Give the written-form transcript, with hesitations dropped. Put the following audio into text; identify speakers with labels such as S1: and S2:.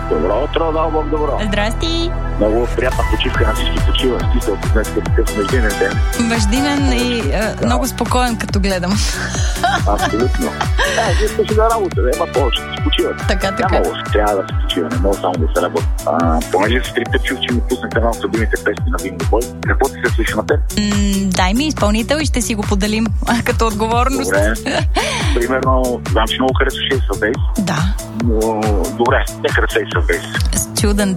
S1: Добро утро, дал Бог добро.
S2: Здрасти.
S1: Много приятна почивка на всички почива. Стисал се днес като такъв междинен ден.
S2: Междинен и много спокоен, като гледам.
S1: Абсолютно. Вие сте си на работа, да има повече да се почиват.
S2: Така.
S1: Няма лошо, трябва да се почива, не мога само да се работи. Понеже сутринта чух, че ми пуснете едно от любимите песни на Бинго Бой. Какво ти се слуша на теб?
S2: Дай ми изпълнител и ще си го поделим като отговорност.
S1: Добре. Примерно, знам, че много харесваш Ace of Base.
S2: Да.
S1: Но добре, не харесва Ace of Base.
S2: Чуден